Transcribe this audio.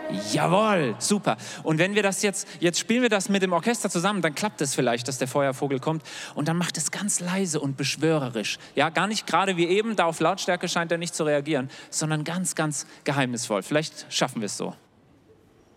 Jawohl, super. Und wenn wir das jetzt spielen wir das mit dem Orchester zusammen, dann klappt es vielleicht, dass der Feuervogel kommt und dann macht es ganz leise und beschwörerisch. Ja, gar nicht gerade wie eben, da auf Lautstärke scheint er nicht zu reagieren, sondern ganz, ganz geheimnisvoll. Vielleicht schaffen wir es so.